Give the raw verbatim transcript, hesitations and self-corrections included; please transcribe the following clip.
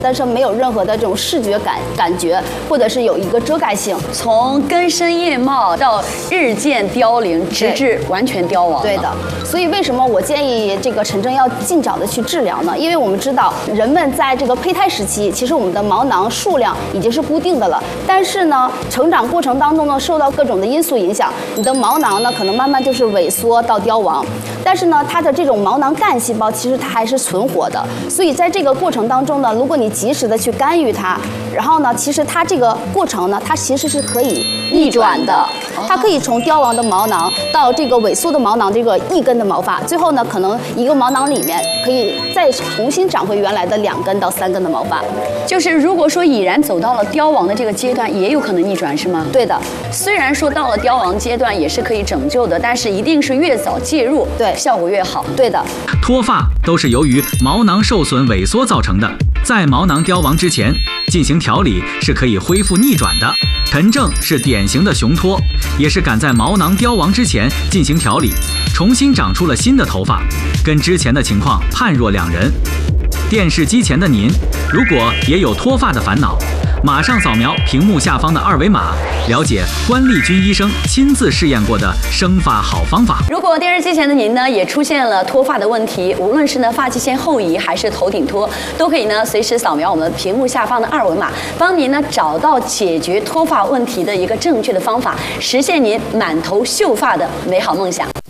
但是没有任何的这种视觉感感觉，或者是有一个遮盖性。 从根深叶茂到日渐凋零，直至完全凋亡。 对的，所以为什么我建议这个陈真要尽早的去治疗呢？因为我们知道，人们在这个胚胎时期，其实我们的毛囊数量已经是固定的了，但是呢，成长过程当中呢，受到各种的因素影响，你的毛囊呢可能慢慢就是萎缩到凋亡。但是呢，它的这种毛囊干细胞其实它还是存活的，所以在这个过程当中呢，如果你及时的去干预它，然后呢，其实它这个过程呢，它其实是可以逆转的，它可以从凋亡的毛囊到这个萎缩的毛囊这个一根的毛发，最后呢，可能一个毛囊里面可以再重新长回原来的两根到三根的毛发。 就是如果说已然走到了凋亡的这个阶段，也有可能逆转，是吗？ 对的。 虽然说到了凋亡阶段也是可以拯救的，但是一定是越早介入， 对， 效果越好。 对的。 脱发都是由于毛囊受损萎缩造成的，在毛囊凋亡之前进行调理是可以恢复逆转的。陈正是典型的雄脱，也是赶在毛囊凋亡之前进行调理，重新长出了新的头发，跟之前的情况判若两人。电视机前的您，如果也有脱发的烦恼，马上扫描屏幕下方的二维码，了解关丽君医生亲自试验过的生发好方法。 如果电视机前的您呢也出现了脱发的问题，无论是呢发际线后移还是头顶脱，都可以呢随时扫描我们屏幕下方的二维码，帮您呢找到解决脱发问题的一个正确的方法，实现您满头秀发的美好梦想。